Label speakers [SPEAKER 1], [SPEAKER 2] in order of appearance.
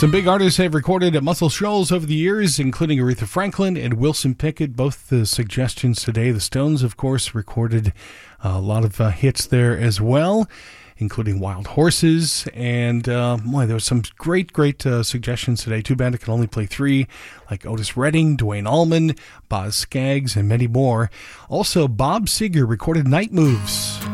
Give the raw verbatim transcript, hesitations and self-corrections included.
[SPEAKER 1] Some big artists have recorded at Muscle Shoals over the years, including Aretha Franklin and Wilson Pickett, both the suggestions today. The Stones, of course, recorded a lot of uh, hits there as well, including Wild Horses. And, uh, boy, there were some great, great uh, suggestions today. Too bad I can only play three, like Otis Redding, Duane Allman, Boz Scaggs, and many more. Also, Bob Seger recorded Night Moves.